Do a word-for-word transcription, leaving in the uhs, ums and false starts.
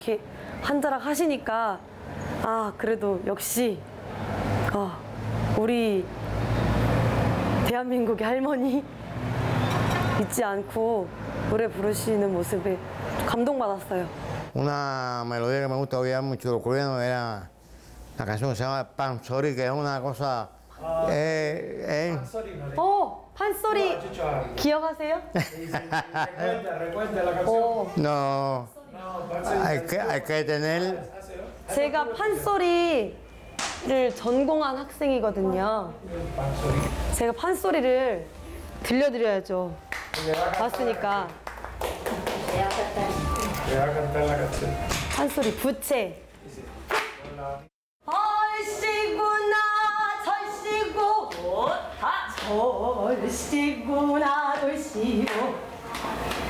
이렇게 한자락 하시니까 아 그래도 역시 아 우리 대한민국의 할머니 잊지 않고 노래 부르시는 모습에 감동받았어요. Una melodía que me gusta oír mucho los coreanos era la canción que se llama Pan Sorry, que es una cosa. Eh, eh, 어 판소리 기억하세요? Recuerda, recuerda la canción. 어 no, No, parece hay que, hay que tener. 제가 판소리를 전공한 학생이거든요. 제가 판소리를 들려드려야죠. 왔으니까 Te va a cantar la canción. 판소리 부채. 얼씨구나 절씨구 아 절씨구나 절씨구